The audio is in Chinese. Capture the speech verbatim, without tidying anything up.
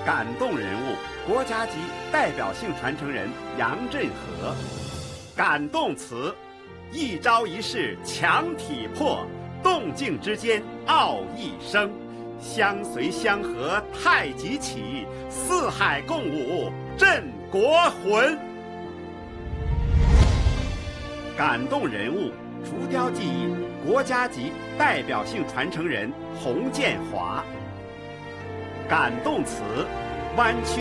感动人物，国家级代表性传承人杨振和。感动词，一招一式强体魄，动静之间奥义生，相随相和太极起，四海共舞振国魂。感动人物，竹雕技艺国家级代表性传承人洪建华。感动词，弯曲